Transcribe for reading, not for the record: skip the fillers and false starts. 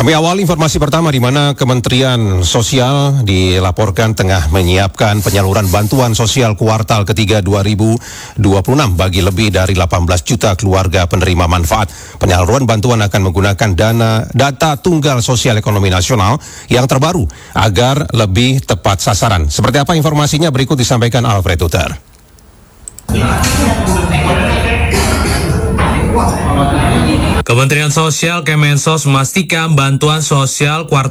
Kami awali informasi pertama di mana Kementerian Sosial dilaporkan tengah menyiapkan penyaluran bantuan sosial kuartal ketiga 2026 bagi lebih dari 18 juta keluarga penerima manfaat. Penyaluran bantuan akan menggunakan data tunggal sosial ekonomi nasional yang terbaru agar lebih tepat sasaran. Seperti apa informasinya berikut disampaikan Alfred Uter. Kementerian Sosial Kemensos memastikan bantuan sosial kuartal